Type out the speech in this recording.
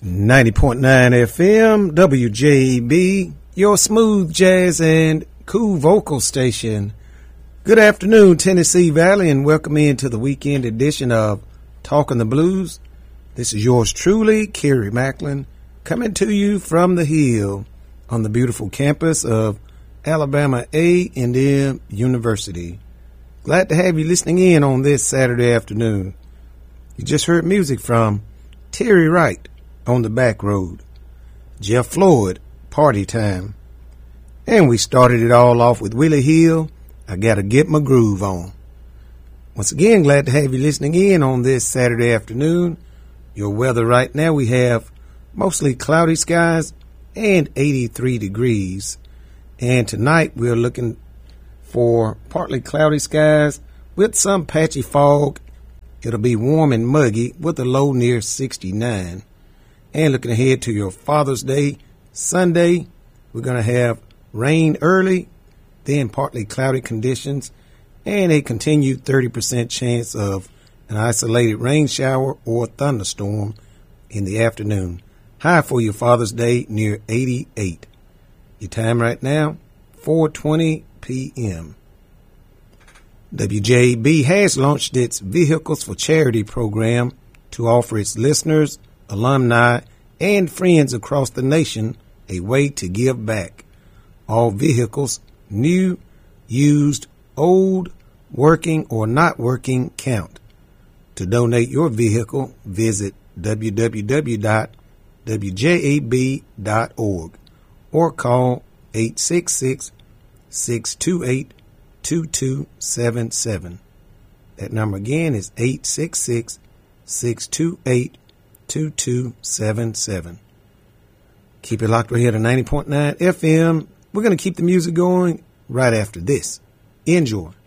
90.9 FM, WJB, your smooth jazz and cool vocal station. Good afternoon, Tennessee Valley, and welcome into the weekend edition of Talking the Blues. This is yours truly, Kerry Macklin, coming to you from the Hill on the beautiful campus of Alabama A&M University. Glad to have you listening in on this Saturday afternoon. You just heard music from Terry Wright, On the Back Road, Jeff Floyd, Party Time, and we started it all off with Willie Hill, I Gotta Get My Groove On. Once again, glad to have you listening in on this Saturday afternoon. Your weather right now, we have mostly cloudy skies and 83 degrees. And tonight we're looking for partly cloudy skies with some patchy fog. It'll be warm and muggy with a low near 69. And looking ahead to your Father's Day, Sunday, we're going to have rain early, then partly cloudy conditions, and a continued 30% chance of an isolated rain shower or thunderstorm in the afternoon. High for your Father's Day near 88. Your time right now, 4:20 p.m. WJB has launched its Vehicles for Charity program to offer its listeners, alumni, and friends across the nation a way to give back. All vehicles, new, used, old, working, or not working, count. To donate your vehicle, visit www.wjab.org or call 866-628-2277. That number again is 866-628-2277. Keep it locked right here to 90.9 FM. We're going to keep the music going right after this. Enjoy.